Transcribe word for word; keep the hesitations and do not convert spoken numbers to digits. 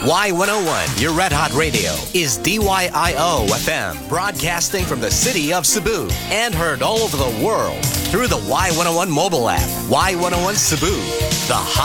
Y one oh one, your Red Hot Radio, is D Y I O F M, broadcasting from the city of Cebu and heard all over the world through the Y one oh one mobile app. Y one oh one Cebu, the